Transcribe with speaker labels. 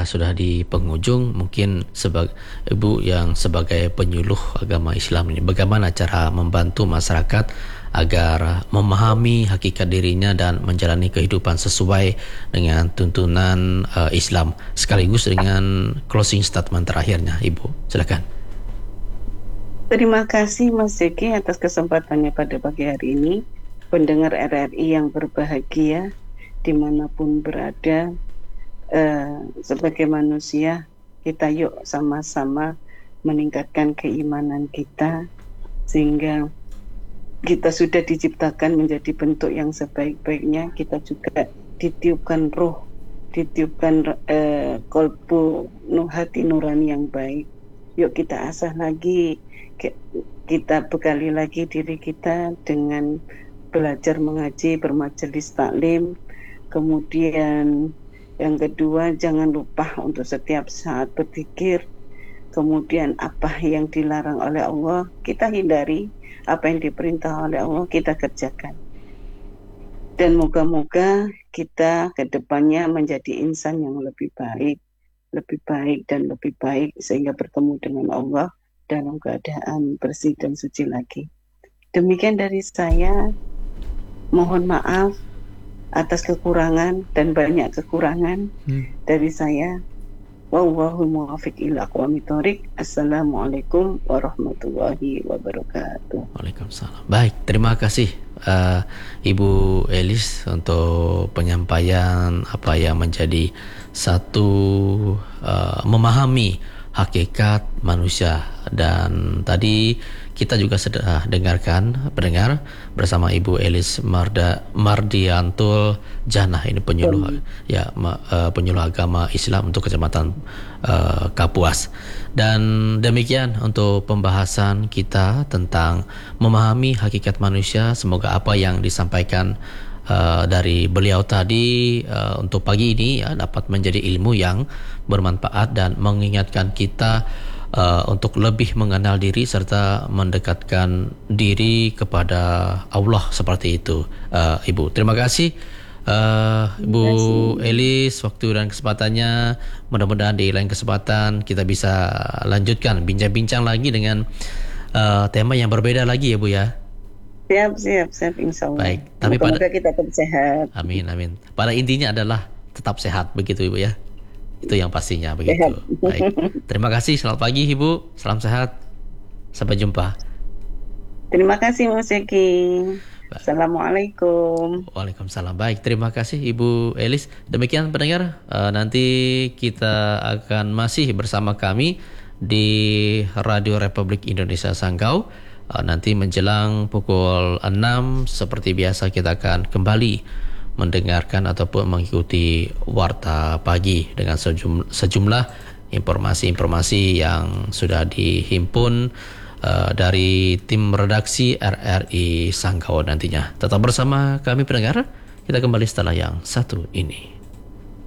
Speaker 1: kita sudah di penghujung, mungkin Ibu yang sebagai penyuluh agama Islam ini, bagaimana cara membantu masyarakat agar memahami hakikat dirinya dan menjalani kehidupan sesuai dengan tuntunan Islam, sekaligus dengan closing statement terakhirnya, Ibu. Silakan.
Speaker 2: Terima kasih Mas Zeki atas kesempatannya pada pagi hari ini. Pendengar RRI yang berbahagia dimanapun berada, sebagai manusia kita yuk sama-sama meningkatkan keimanan kita, sehingga kita sudah diciptakan menjadi bentuk yang sebaik-baiknya. Kita juga ditiupkan roh, ditiupkan kolbu hati nurani yang baik. Yuk kita asah lagi, kita bekali lagi diri kita dengan belajar mengaji, bermajelis taklim. Kemudian yang kedua, jangan lupa untuk setiap saat berzikir. Kemudian apa yang dilarang oleh Allah kita hindari, apa yang diperintah oleh Allah kita kerjakan. Dan moga-moga kita ke depannya menjadi insan yang lebih baik dan lebih baik, sehingga bertemu dengan Allah dalam keadaan bersih dan suci lagi. Demikian dari saya. Mohon maaf atas kekurangan dan banyak kekurangan dari saya. Wallahu muwaffiq ila aqwamit thoriq. Assalamualaikum warahmatullahi wabarakatuh.
Speaker 1: Waalaikumsalam. Baik, terima kasih Ibu Elis untuk penyampaian apa yang menjadi satu memahami hakikat manusia. Dan tadi kita juga sudah dengarkan pendengar bersama Ibu Elis Mardiantul Janah, ini penyuluh penyuluh agama Islam untuk Kecamatan Kapuas. Dan demikian untuk pembahasan kita tentang memahami hakikat manusia. Semoga apa yang disampaikan dari beliau tadi untuk pagi ini dapat menjadi ilmu yang bermanfaat dan mengingatkan kita untuk lebih mengenal diri serta mendekatkan diri kepada Allah, seperti itu. Ibu, terima kasih Ibu Elis waktu dan kesempatannya. Mudah-mudahan di lain kesempatan kita bisa lanjutkan bincang-bincang lagi dengan tema yang berbeda lagi ya Bu ya.
Speaker 2: Siap insya Allah.
Speaker 1: Baik, tapi
Speaker 2: semoga kita tetap sehat.
Speaker 1: Amin. Pada intinya adalah tetap sehat, begitu Ibu ya. Itu yang pastinya begitu. Baik. Terima kasih. Selamat pagi Ibu. Salam sehat. Sampai jumpa.
Speaker 2: Terima kasih Mas Eki. Assalamualaikum.
Speaker 1: Waalaikumsalam. Baik, terima kasih Ibu Elis. Demikian pendengar, nanti kita akan masih bersama kami di Radio Republik Indonesia Sanggau. Nanti menjelang pukul 6 seperti biasa kita akan kembali mendengarkan ataupun mengikuti warta pagi dengan sejumlah informasi-informasi yang sudah dihimpun dari tim redaksi RRI Sanggau nantinya. Tetap bersama kami pendengar, kita kembali setelah yang satu ini.